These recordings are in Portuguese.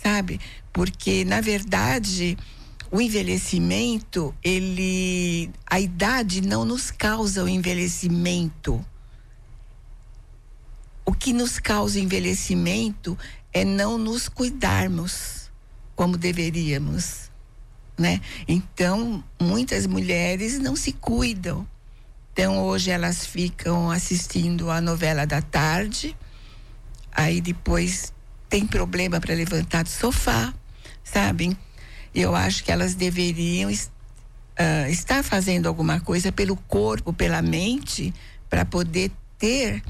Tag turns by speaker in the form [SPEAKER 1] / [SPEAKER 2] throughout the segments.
[SPEAKER 1] sabe? Porque, na verdade, o envelhecimento, a idade não nos causa o envelhecimento. O que nos causa envelhecimento é não nos cuidarmos como deveríamos, né? Então, muitas mulheres não se cuidam. Então, hoje elas ficam assistindo a novela da tarde, aí depois tem problema para levantar do sofá, sabe? Eu acho que elas deveriam estar fazendo alguma coisa pelo corpo, pela mente, para poder ter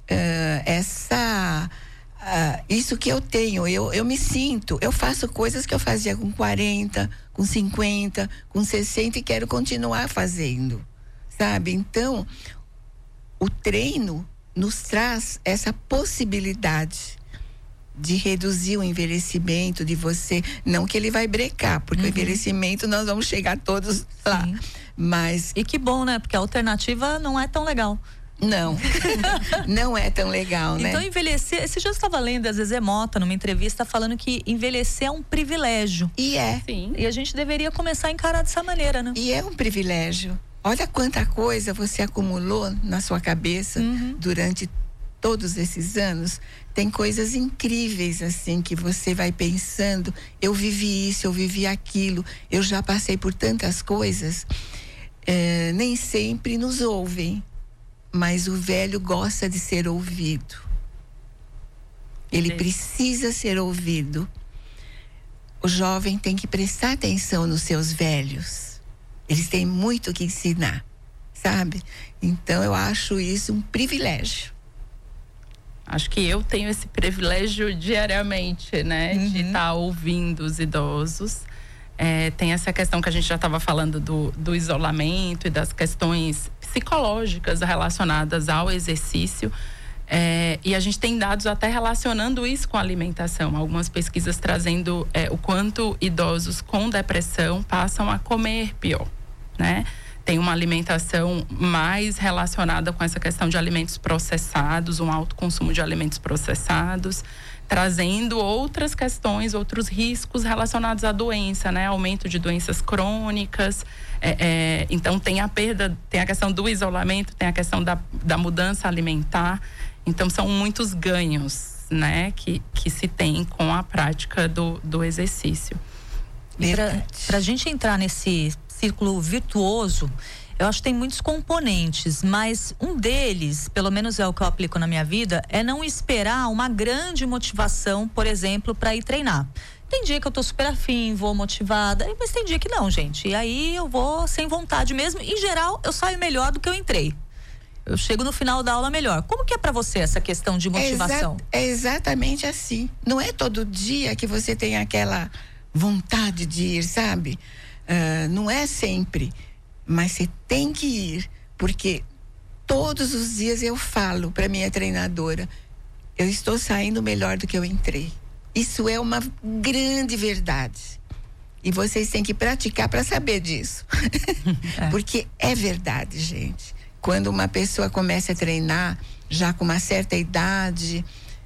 [SPEAKER 1] isso que eu tenho. Eu me sinto, eu faço coisas que eu fazia com 40, com 50, com 60 e quero continuar fazendo, sabe? Então, o treino nos traz essa possibilidade de reduzir o envelhecimento, de você, não que ele vai brecar, porque o envelhecimento nós vamos chegar todos lá.
[SPEAKER 2] Sim.
[SPEAKER 1] Mas
[SPEAKER 2] e que bom, né? Porque a alternativa não é tão legal.
[SPEAKER 1] Não, não é tão legal, né?
[SPEAKER 2] Então, envelhecer, esse dia eu estava lendo a Zezé Mota numa entrevista falando que envelhecer é um privilégio.
[SPEAKER 1] E é.
[SPEAKER 2] Sim. E a gente deveria começar a encarar dessa maneira, né?
[SPEAKER 1] E é um privilégio. Olha quanta coisa você acumulou na sua cabeça durante todos esses anos. Tem coisas incríveis assim que você vai pensando, eu vivi isso, eu vivi aquilo, eu já passei por tantas coisas. Nem sempre nos ouvem, mas o velho gosta de ser ouvido. Ele precisa ser ouvido. O jovem tem que prestar atenção nos seus velhos. Eles têm muito que ensinar, sabe? Então eu acho isso um privilégio.
[SPEAKER 3] Acho que eu tenho esse privilégio diariamente, né? De estar ouvindo os idosos. Tem essa questão que a gente já estava falando do isolamento e das questões psicológicas relacionadas ao exercício. E a gente tem dados até relacionando isso com a alimentação. Algumas pesquisas trazendo o quanto idosos com depressão passam a comer pior, né? Tem uma alimentação mais relacionada com essa questão de alimentos processados, um alto consumo de alimentos processados, trazendo outras questões, outros riscos relacionados à doença, né? Aumento de doenças crônicas. Então tem a questão do isolamento, tem a questão da mudança alimentar. Então são muitos ganhos, né? Que se tem com a prática do exercício.
[SPEAKER 2] Para a gente entrar nesse círculo virtuoso, eu acho que tem muitos componentes, mas um deles, pelo menos é o que eu aplico na minha vida, é não esperar uma grande motivação, por exemplo, para ir treinar. Tem dia que eu tô super afim, vou motivada, mas tem dia que não, gente. E aí eu vou sem vontade mesmo. Em geral, eu saio melhor do que eu entrei. Eu chego no final da aula melhor. Como que é para você essa questão de motivação?
[SPEAKER 1] É exatamente assim. Não é todo dia que você tem aquela vontade de ir, sabe? Não é sempre, mas você tem que ir, porque todos os dias eu falo para minha treinadora, eu estou saindo melhor do que eu entrei. Isso é uma grande verdade. E vocês têm que praticar para saber disso. Porque é verdade, gente. Quando uma pessoa começa a treinar, já com uma certa idade,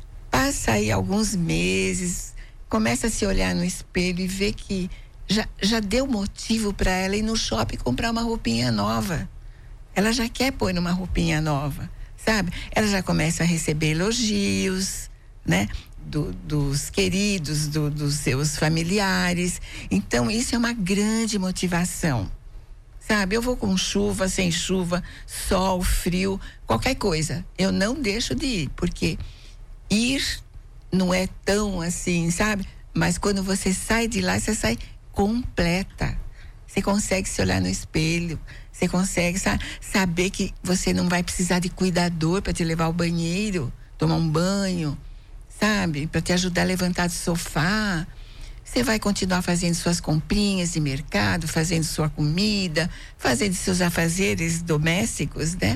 [SPEAKER 1] passa aí alguns meses, começa a se olhar no espelho e ver que já deu motivo para ela ir no shopping comprar uma roupinha nova. Ela já quer pôr uma roupinha nova, sabe? Ela já começa a receber elogios, né? Dos queridos, dos seus familiares. Então, isso é uma grande motivação, sabe? Eu vou com chuva, sem chuva, sol, frio, qualquer coisa. Eu não deixo de ir, porque ir não é tão assim, sabe? Mas quando você sai de lá, você sai completa. Você consegue se olhar no espelho, você consegue saber que você não vai precisar de cuidador para te levar ao banheiro, tomar um banho, sabe? Para te ajudar a levantar do sofá. Você vai continuar fazendo suas comprinhas de mercado, fazendo sua comida, fazendo seus afazeres domésticos, né?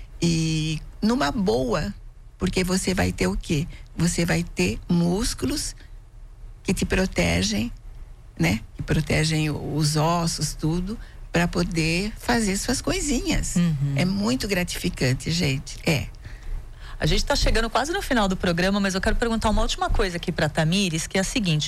[SPEAKER 1] E numa boa, porque você vai ter o quê? Você vai ter músculos que te protegem, né? Que protegem os ossos, tudo, para poder fazer suas coisinhas. É muito gratificante, gente.
[SPEAKER 2] A gente está chegando quase no final do programa, mas eu quero perguntar uma última coisa aqui para Tamires, que é a seguinte: